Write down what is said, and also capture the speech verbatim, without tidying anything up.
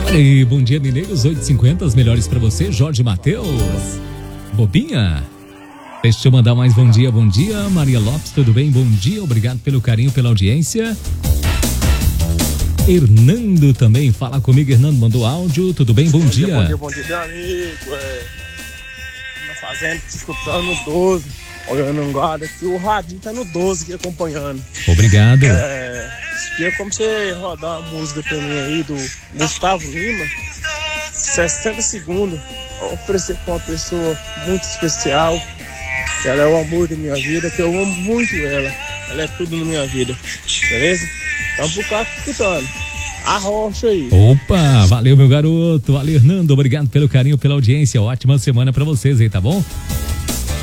E bom dia, mineiros, oito e cinquenta, as melhores pra você, Jorge Mateus. Bobinha. Deixa eu mandar mais bom dia, bom dia. Maria Lopes, tudo bem? Bom dia, obrigado pelo carinho, pela audiência. Hernando também, fala comigo, Hernando mandou áudio, tudo bem? Bom, bom dia. dia. Bom dia, bom dia, meu amigo. É, na fazenda, te escutando no doze, olhando um guarda aqui, o radinho tá no doze aqui acompanhando. Obrigado. É, queria como você rodar uma música pra mim aí do Gustavo Lima, sessenta segundos, oferecer pra uma pessoa muito especial. Ela é o amor da minha vida, que eu amo muito ela. Ela é tudo na minha vida, beleza? Então pro cara escutando. A rocha aí. Opa, valeu meu garoto, valeu Hernando, obrigado pelo carinho, pela audiência, ótima semana pra vocês aí, tá bom?